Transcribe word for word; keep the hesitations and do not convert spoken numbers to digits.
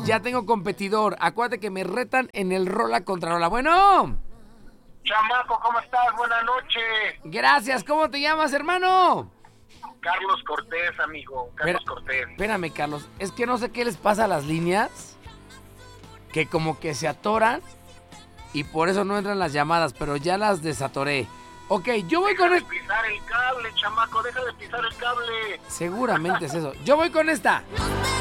ya tengo competidor. Acuérdate que me retan en el rola contra rola. Bueno. Chamaco, ¿cómo estás? Buenas noches. Gracias. ¿Cómo te llamas, hermano? Carlos Cortés, amigo. Carlos Espera, Cortés. Espérame, Carlos. Es que no sé qué les pasa a las líneas. Que como que se atoran. Y por eso no entran las llamadas. Pero ya las desatoré. Ok, yo voy Deja con de esta. pisar el cable, chamaco. Deja de pisar el cable. Seguramente es eso. Yo voy con esta. No te